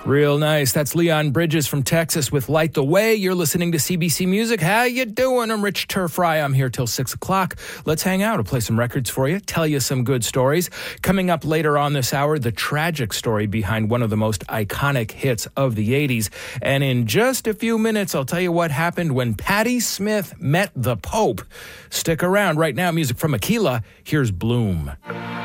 Real nice. That's Leon Bridges from Texas with Light the Way. You're listening to CBC Music. How you doing? I'm Rich Turfry. I'm here till 6 o'clock. Let's hang out. I'll play some records for you, tell you some good stories. Coming up later on this hour, the tragic story behind one of the most iconic hits of the 80s. And in just a few minutes, I'll tell you what happened when Patti Smith met the Pope. Stick around. Right now, music from Aquila. Here's Bloom.